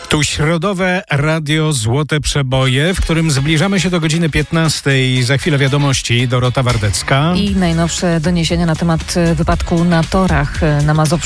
Tu środowe Radio Złote Przeboje, w którym zbliżamy się do godziny 15. Za chwilę wiadomości. Dorota Wardecka. I najnowsze doniesienia na temat wypadku na torach na Mazowszu.